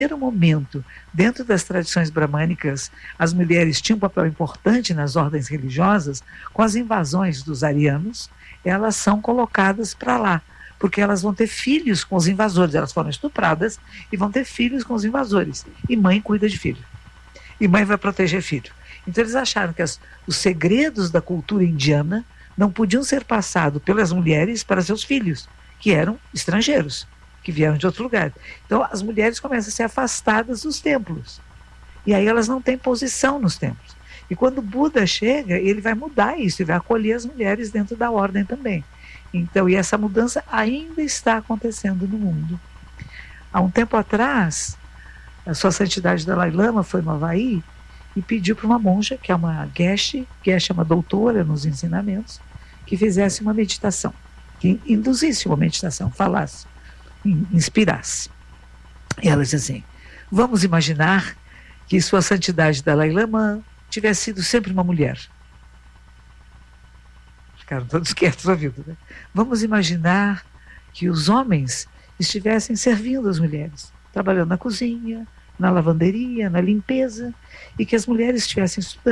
primeiro momento, dentro das tradições bramânicas, as mulheres tinham um papel importante nas ordens religiosas. Com as invasões dos arianos, elas são colocadas para lá, porque elas vão ter filhos com os invasores. Elas foram estupradas e vão ter filhos com os invasores. E mãe cuida de filho. E mãe vai proteger filho. Então eles acharam que os segredos da cultura indiana não podiam ser passados pelas mulheres para seus filhos, que eram estrangeiros, que vieram de outro lugar. Então as mulheres começam a ser afastadas dos templos. E aí elas não têm posição nos templos. E quando o Buda chega, ele vai mudar isso, ele vai acolher as mulheres dentro da ordem também. Então, e essa mudança ainda está acontecendo no mundo. Há um tempo atrás, a Sua Santidade Dalai Lama foi no Havaí e pediu para uma monja, que é uma geshe é uma doutora nos ensinamentos, que fizesse uma meditação, que induzisse uma meditação, falasse, inspirasse. E ela disse assim: vamos imaginar que Sua Santidade Dalai Lama tivesse sido sempre uma mulher. Ficaram todos quietos ouvindo, né? Vamos imaginar que os homens estivessem servindo as mulheres, trabalhando na cozinha, na lavanderia, na limpeza, e que as mulheres estivessem estudando.